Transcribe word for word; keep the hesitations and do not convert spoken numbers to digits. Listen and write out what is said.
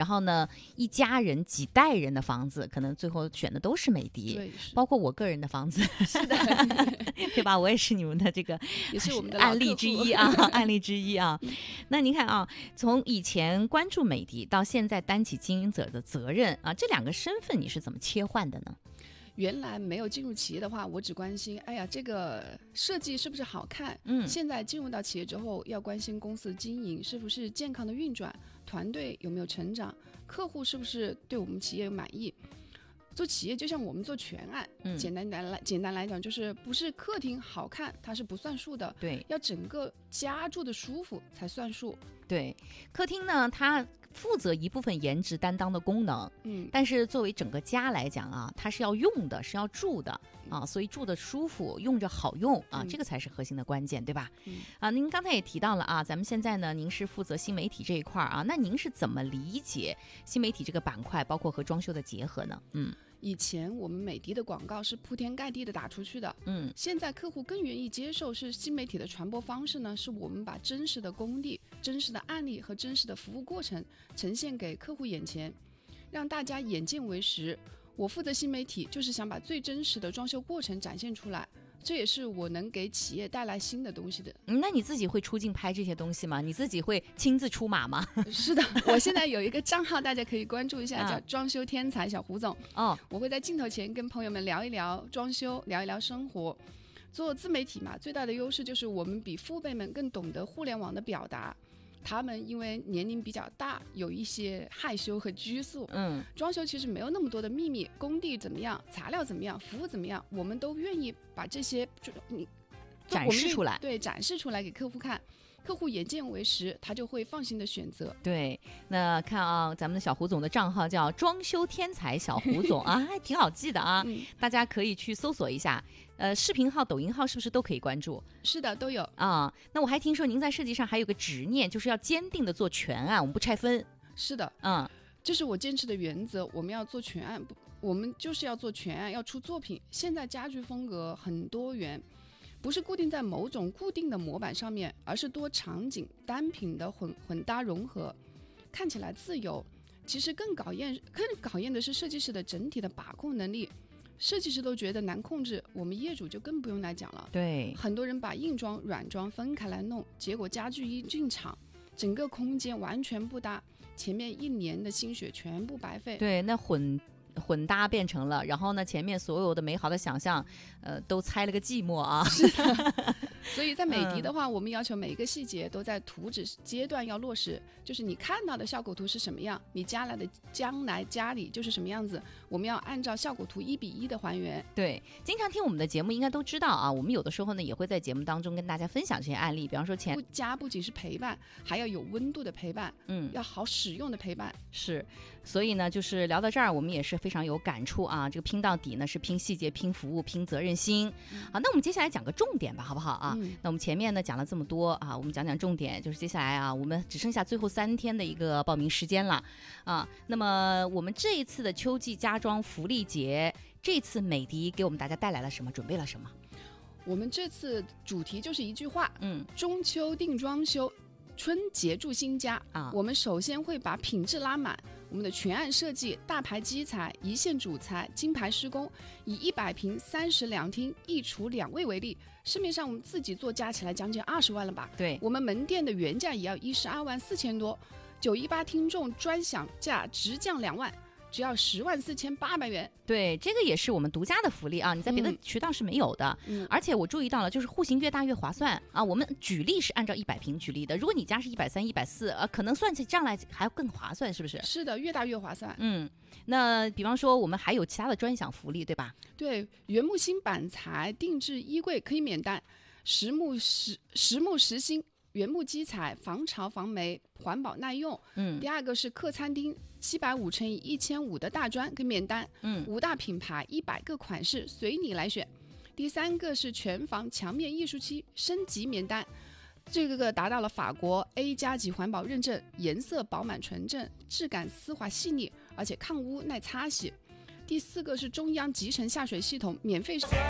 后呢，一家人几代人的房子，可能最后选的都是美的， 对， 包括我个人的房子， 是的， 对吧？我也是你们的这个， 也是我们的案例之一啊，案例之一啊。 嗯、 那您看啊，从以前关注美的到现在担起经营者的责任啊，这两个身份你是怎么切换的呢？ 原来没有进入企业的话，我只关心，哎呀，这个设计是不是好看？ 嗯， 现在进入到企业之后，要关心公司的经营是不是健康的运转，团队有没有成长，客户是不是对我们企业有满意。做企业就像我们做全案， 嗯、 简单来简单来讲，就是不是客厅好看它是不算数的， 对， 要整个家住的舒服才算数。 对，客厅呢，它负责一部分颜值担当的功能， 嗯， 但是作为整个家来讲啊，它是要用的，是要住的啊，所以住的舒服，用着好用啊， 嗯、 这个才是核心的关键，对吧？ 嗯、 啊，您刚才也提到了啊，咱们现在呢，您是负责新媒体这一块啊，那您是怎么理解新媒体这个板块，包括和装修的结合呢？嗯。 以前我们美的的广告是铺天盖地的打出去的， 嗯， 现在客户更愿意接受是新媒体的传播方式呢，是我们把真实的工地、真实的案例和真实的服务过程呈现给客户眼前，让大家眼见为实。我负责新媒体，就是想把最真实的装修过程展现出来。这也是我能给企业带来新的东西的。 嗯、那你自己会出镜拍这些东西吗？你自己会亲自出马吗？ 是的，我现在有一个账号，大家可以关注一下， 啊、 叫装修天才小胡总。 哦， 我会在镜头前跟朋友们聊一聊装修，聊一聊生活。做自媒体嘛，最大的优势就是我们比父辈们更懂得互联网的表达。他们因为年龄比较大，有一些害羞和拘束。 嗯， 装修其实没有那么多的秘密，工地怎么样，材料怎么样，服务怎么样，我们都愿意把这些就你展示出来， 对，展示出来给客户看。客户眼见为实，他就会放心的选择。 对，那看啊，咱们的小胡总的账号叫装修天才小胡总啊，还挺好记的啊、嗯，大家可以去搜索一下。呃，视频号、抖音号是不是都可以关注？ 是的，都有啊。那我还听说您在设计上还有个执念，就是要坚定的做全案，我们不拆分。 是的， 嗯， 这是我坚持的原则。我们要做全案，我们就是要做全案，要出作品。现在家居风格很多元。不是固定在某种固定的模板上面，而是多场景单品的混混搭融合，看起来自由，其实更考验更考验的是设计师的整体的把控能力。设计师都觉得难控制，我们业主就更不用来讲了。 对， 很多人把硬装软装分开来弄，结果家具一进场，整个空间完全不搭，前面一年的心血全部白费。 对，那混混搭变成了，然后呢，前面所有的美好的想象，呃，都猜了个寂寞啊。 是的。所以在美的的话、嗯、我们要求每一个细节都在图纸阶段要落实，就是你看到的效果图是什么样，你将来的将来家里就是什么样子，我们要按照效果图一比一的还原。 对，经常听我们的节目应该都知道啊，我们有的时候呢也会在节目当中跟大家分享这些案例，比方说前家不仅是陪伴，还要有温度的陪伴，嗯，要好使用的陪伴。 是，所以呢就是聊到这儿我们也是非常有感触啊，这个拼到底呢是拼细节、拼服务、拼责任心、嗯、好，那我们接下来讲个重点吧，好不好啊、嗯、那我们前面呢讲了这么多啊，我们讲讲重点，就是接下来啊我们只剩下最后三天的一个报名时间了啊。那么我们这一次的秋季家装福利节，这次美的给我们大家带来了什么，准备了什么？ 我们这次主题就是一句话， 嗯， 中秋定装修，春节住新家啊。我们首先会把品质拉满，我们的全案设计、大牌基材、一线主材、金牌施工，以一百平三室两厅一厨两卫为例，市面上我们自己做加起来将近二十万了吧？ 对， 我们门店的原价也要一十二万四千多，九一八听众专享价直降两万。只要十万四千八百元， 对，这个也是我们独家的福利啊，你在别的渠道是没有的。嗯，而且我注意到了，就是户型越大越划算啊。我们举例是按照一百平举例的，如果你家是一百三、一百四，呃，可能算起账来还更划算，是不是？ 是的，越大越划算。 嗯，那比方说我们还有其他的专享福利，对吧？ 对，原木新板材定制衣柜可以免单，实木实实木实心。原木基材防潮防霉环保耐用。嗯，第二个是客餐厅七百五乘以一千五的大砖可以免单。嗯，五大品牌一百个款式随你来选。第三个是全房墙面艺术漆升级免单，这个达到了法国 A 加级环保认证，颜色饱满纯正，质感丝滑细腻，而且抗污耐擦洗。第四个是中央集成下水系统免费